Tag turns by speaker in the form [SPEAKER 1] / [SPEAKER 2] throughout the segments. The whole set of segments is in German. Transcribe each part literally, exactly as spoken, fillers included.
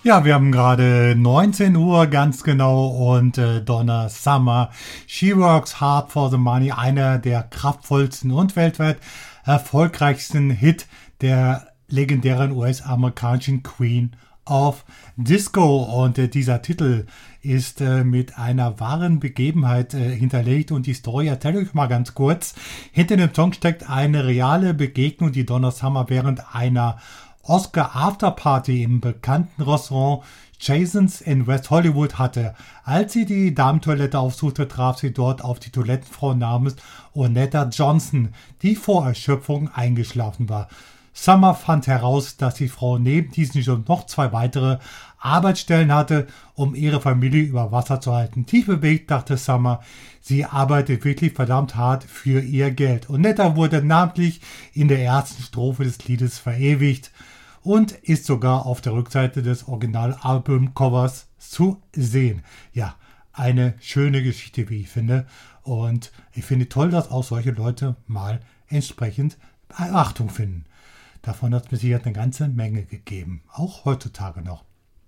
[SPEAKER 1] Ja, wir haben gerade neunzehn Uhr ganz genau und äh, Donna Summer, She Works Hard for the Money, einer der kraftvollsten und weltweit erfolgreichsten Hit der legendären U S-amerikanischen Queen of Disco. Und äh, dieser Titel ist äh, mit einer wahren Begebenheit äh, hinterlegt und die Story erzähle ich mal ganz kurz. Hinter dem Song steckt eine reale Begegnung, die Donna Summer während einer Oscar Afterparty im bekannten Restaurant Jason's in West Hollywood hatte. Als sie die Damentoilette aufsuchte, traf sie dort auf die Toilettenfrau namens Onetta Johnson, die vor Erschöpfung eingeschlafen war. Summer fand heraus, dass die Frau neben diesen schon noch zwei weitere Arbeitsstellen hatte, um ihre Familie über Wasser zu halten. Tief bewegt dachte Summer, sie arbeitet wirklich verdammt hart für ihr Geld. Onetta wurde namentlich in der ersten Strophe des Liedes verewigt und ist sogar auf der Rückseite des Originalalbumcovers zu sehen. Ja, eine schöne Geschichte, wie ich finde. Und ich finde toll, dass auch solche Leute mal entsprechend Beachtung finden. Davon hat es mir sicher eine ganze Menge gegeben, auch heutzutage noch.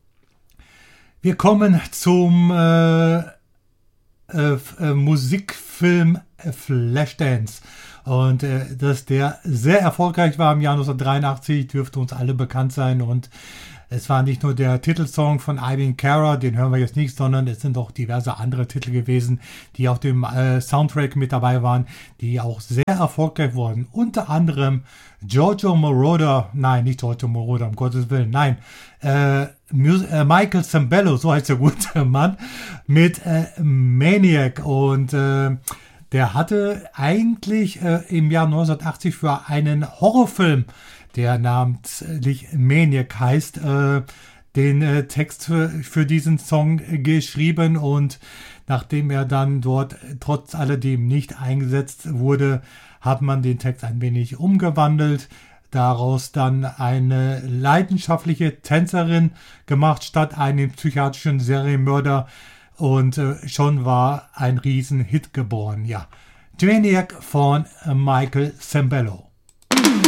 [SPEAKER 1] Wir kommen zum äh, äh, äh, Musikfilm Flashdance. Und äh, dass der sehr erfolgreich war im Jahr neunzehnhundertdreiundachtzig, dürfte uns alle bekannt sein. Und es war nicht nur der Titelsong von Irene Cara, den hören wir jetzt nicht, sondern es sind auch diverse andere Titel gewesen, die auf dem äh, Soundtrack mit dabei waren, die auch sehr erfolgreich wurden. Unter anderem Giorgio Moroder, nein, nicht Giorgio Moroder, um Gottes Willen, nein, äh, Mus- äh, Michael Sembello, so heißt der gute Mann, mit äh, Maniac. Und äh, der hatte eigentlich äh, im Jahr neunzehnhundertachtzig für einen Horrorfilm, der namentlich Maniac heißt, äh, den äh, Text für, für diesen Song geschrieben. Und nachdem er dann dort trotz alledem nicht eingesetzt wurde, hat man den Text ein wenig umgewandelt, daraus dann eine leidenschaftliche Tänzerin gemacht, statt einen psychiatrischen Serienmörder. Und äh, schon war ein Riesenhit geboren. Ja, Maniac von äh, Michael Sembello.